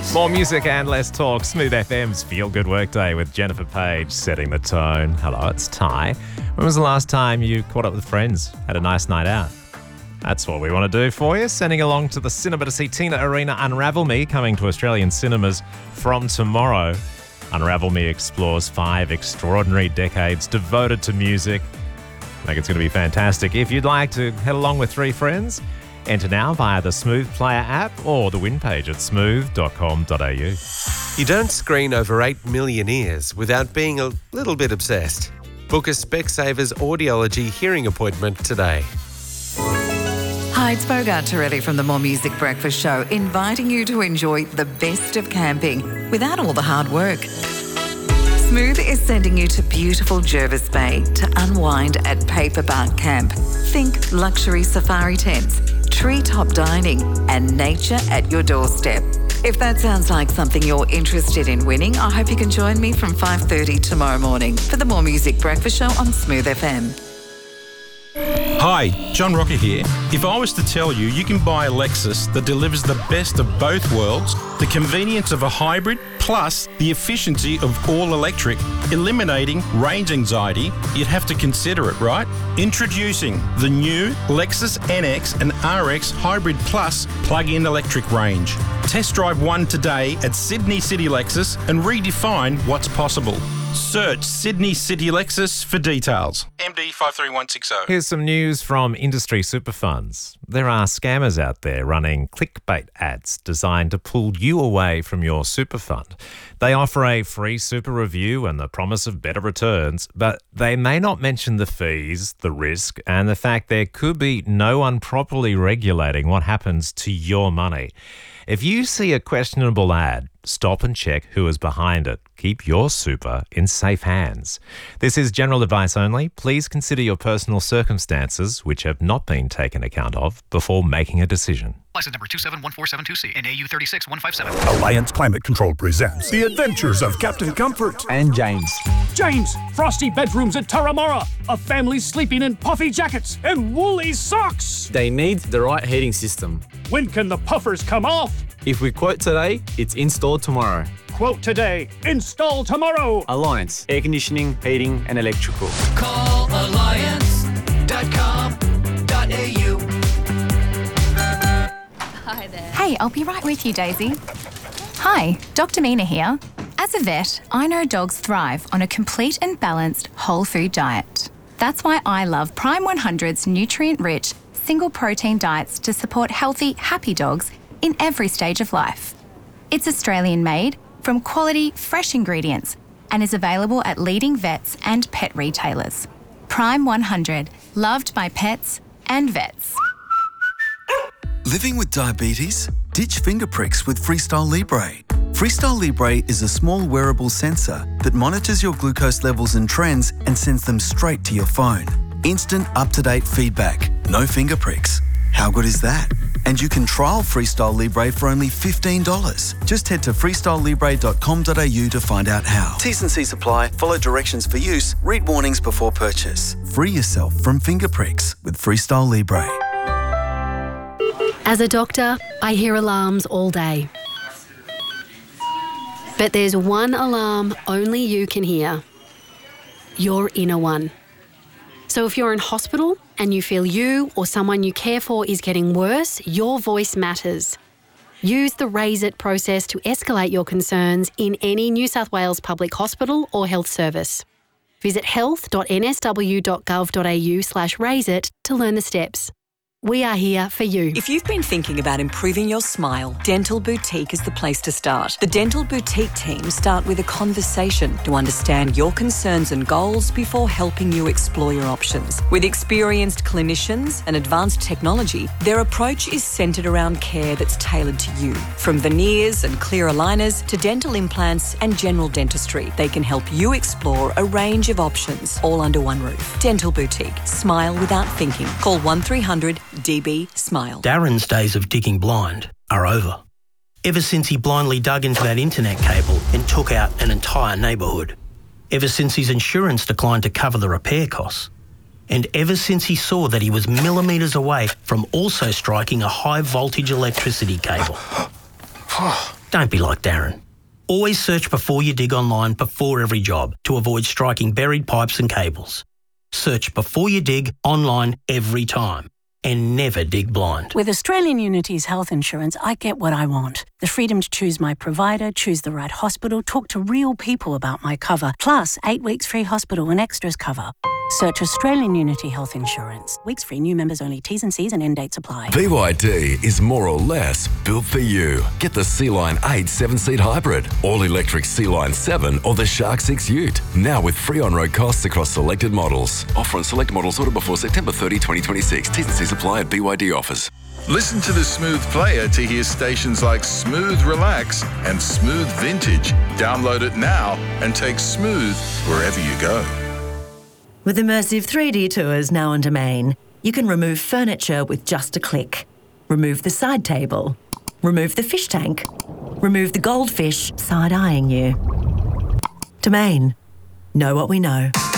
More music and less talk. Smooth FM's Feel Good Workday with Jennifer Page setting the tone. Hello, it's Ty. When was the last time you caught up with friends, had a nice night out? That's what we want to do for you. Sending along to the cinema to see Tina Arena Unravel Me, coming to Australian cinemas from tomorrow. Unravel Me explores 5 extraordinary decades devoted to music. I think it's going to be fantastic. If you'd like to head along with 3 friends, enter now via the Smooth Player app or the win page at smooth.com.au. You don't screen over 8 million ears without being a little bit obsessed. Book a Specsavers Audiology hearing appointment today. Hi, it's Bogart Torelli from the More Music Breakfast Show, inviting you to enjoy the best of camping without all the hard work. Smooth is sending you to beautiful Jervis Bay to unwind at Paperbark Camp. Think luxury safari tents, treetop dining, and nature at your doorstep. If that sounds like something you're interested in winning, I hope you can join me from 5:30 tomorrow morning for the More Music Breakfast Show on Smooth FM. Hi, John Rocker here. If I was to tell you you can buy a Lexus that delivers the best of both worlds, the convenience of a hybrid plus the efficiency of all electric, eliminating range anxiety, you'd have to consider it, right? Introducing the new Lexus NX and RX Hybrid Plus plug-in electric range. Test drive one today at Sydney City Lexus and redefine what's possible. Search Sydney City Lexus for details. MD 53160. Here's some news from industry super funds. There are scammers out there running clickbait ads designed to pull you away from your super fund. They offer a free super review and the promise of better returns, but they may not mention the fees, the risk, and the fact there could be no one properly regulating what happens to your money. If you see a questionable ad, stop and check who is behind it. Keep your super in safe hands. This is general advice only. Please consider your personal circumstances, which have not been taken account of, before making a decision. License number 271472C and AU 36157. Alliance Climate Control presents The Adventures of Captain Comfort and James. James, frosty bedrooms at Turramurra. A family sleeping in puffy jackets and woolly socks. They need the right heating system. When can the puffers come off? If we quote today, it's installed tomorrow. Quote today, install tomorrow. Alliance, air conditioning, heating and electrical. Call alliance.com.au. Hi there. Hey, I'll be right with you, Daisy. Hi, Dr. Mina here. As a vet, I know dogs thrive on a complete and balanced whole food diet. That's why I love Prime 100's nutrient-rich, single protein diets to support healthy, happy dogs in every stage of life. It's Australian-made, from quality, fresh ingredients, and is available at leading vets and pet retailers. Prime 100, loved by pets and vets. Living with diabetes? Ditch finger pricks with Freestyle Libre. Freestyle Libre is a small wearable sensor that monitors your glucose levels and trends and sends them straight to your phone. Instant, up-to-date feedback. No finger pricks. How good is that? And you can trial Freestyle Libre for only $15. Just head to freestylelibre.com.au to find out how. T's and C's apply. Follow directions for use. Read warnings before purchase. Free yourself from finger pricks with Freestyle Libre. As a doctor, I hear alarms all day. But there's one alarm only you can hear. Your inner one. So if you're in hospital and you feel you or someone you care for is getting worse, your voice matters. Use the Raise It process to escalate your concerns in any New South Wales public hospital or health service. Visit health.nsw.gov.au/raiseit to learn the steps. We are here for you. If you've been thinking about improving your smile, Dental Boutique is the place to start. The Dental Boutique team start with a conversation to understand your concerns and goals before helping you explore your options. With experienced clinicians and advanced technology, their approach is centred around care that's tailored to you. From veneers and clear aligners to dental implants and general dentistry, they can help you explore a range of options, all under one roof. Dental Boutique. Smile without thinking. Call 1300 DB Smile. Darren's days of digging blind are over. Ever since he blindly dug into that internet cable and took out an entire neighbourhood. Ever since his insurance declined to cover the repair costs. And ever since he saw that he was millimetres away from also striking a high voltage electricity cable. Don't be like Darren. Always search before you dig online before every job to avoid striking buried pipes and cables. Search before you dig online every time. And never dig blind. With Australian Unity's health insurance, I get what I want. The freedom to choose my provider, choose the right hospital, talk to real people about my cover, plus 8 weeks free hospital and extras cover. Search Australian Unity Health Insurance. Weeks free, new members only. T's and C's and end dates apply. BYD is more or less built for you. Get the Sea-Line 8 7-seat hybrid, all-electric Sea-Line 7 or the Shark 6 Ute. Now with free on-road costs across selected models. Offer on select models ordered before September 30, 2026. T's and C's apply at BYD offers. Listen to the Smooth Player to hear stations like Smooth Relax and Smooth Vintage. Download it now and take Smooth wherever you go. With immersive 3D tours now on Domain, you can remove furniture with just a click. Remove the side table. Remove the fish tank. Remove the goldfish side-eyeing you. Domain. Know what we know.